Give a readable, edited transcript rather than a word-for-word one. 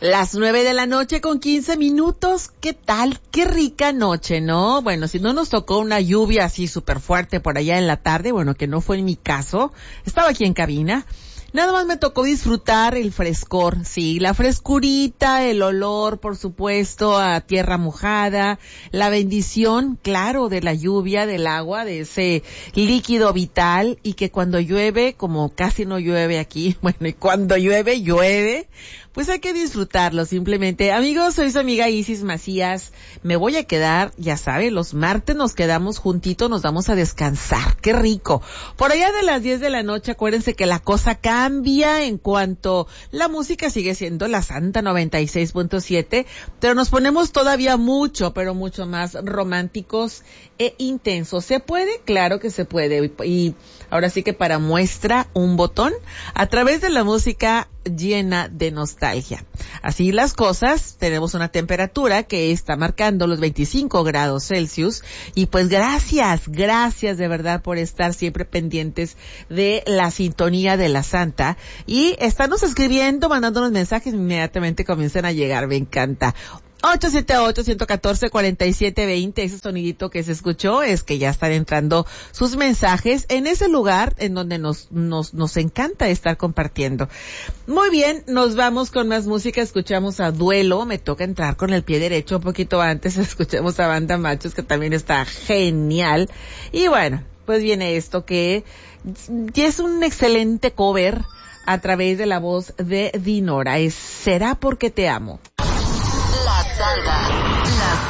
Las 9:15 p.m. ¿Qué tal? Qué rica noche, ¿no? Bueno, si no nos tocó una lluvia así súper fuerte por allá en la tarde, bueno, que no fue en mi caso, estaba aquí en cabina. Nada más me tocó disfrutar el frescor, sí, la frescurita, el olor, por supuesto, a tierra mojada, la bendición, claro, de la lluvia, del agua, de ese líquido vital, y que cuando llueve, como casi no llueve aquí, bueno, y cuando llueve, llueve, pues hay que disfrutarlo simplemente. Amigos, soy su amiga Isis Macías. Me voy a quedar, ya sabe, los martes nos quedamos juntitos, nos vamos a descansar. ¡Qué rico! Por allá de las 10 de la noche, acuérdense que la cosa cambia en cuanto la música sigue siendo la Santa 96.7, pero nos ponemos todavía mucho, pero mucho más románticos e intensos. ¿Se puede? Claro que se puede. Y ahora sí que para muestra un botón a través de la música llena de nostalgia. Así las cosas, tenemos una temperatura que está marcando los 25 grados Celsius y pues gracias de verdad por estar siempre pendientes de la sintonía de la Santa y estarnos escribiendo, mandándonos mensajes, inmediatamente comienzan a llegar, me encanta. 878-114-4720, ese sonidito que se escuchó es que ya están entrando sus mensajes en ese lugar en donde nos encanta estar compartiendo. Muy bien, nos vamos con más música, escuchamos a Duelo, me toca entrar con el pie derecho un poquito antes, escuchamos a Banda Machos que también está genial, y bueno, pues viene esto que es un excelente cover a través de la voz de Dinora, es Será porque te amo. La